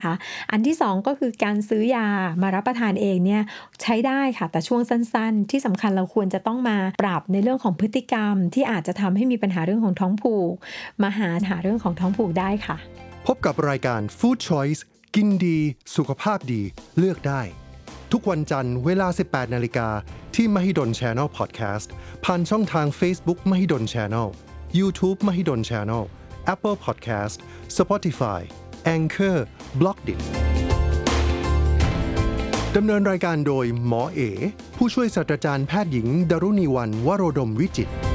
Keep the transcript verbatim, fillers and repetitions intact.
คะอันที่สองก็คือการซื้อยามารับประทานเองเนี่ยใช้ได้ค่ะแต่ช่วงสั้นๆที่สำคัญเราควรจะต้องมาปรับในเรื่องของพฤติกรรมที่อาจจะทำให้มีปัญหาเรื่องของท้องผูกมาหาหาเรื่องของท้องผูกได้ค่ะพบกับรายการ Food Choice กินดีสุขภาพดีเลือกได้ทุกวันจันทร์เวลา สิบแปดนาฬิกา นที่ Mahidol Channel Podcast ผ่านช่องทาง Facebook Mahidol Channel YouTube Mahidol Channel Apple Podcast Spotify Anchor Blockdit ดำเนินรายการโดยหมอเอผู้ช่วยศาสตราจารย์แพทย์หญิงดรุณีวรรณวโรดมวิจิตร